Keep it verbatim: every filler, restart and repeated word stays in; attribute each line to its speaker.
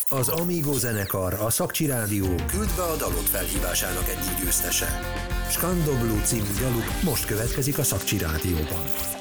Speaker 1: Az Amigo zenekar, a Szakcsi Rádió küld be a dalot felhívásának egyik győztese. Skandoblu című daluk most következik a Szakcsi Rádióban.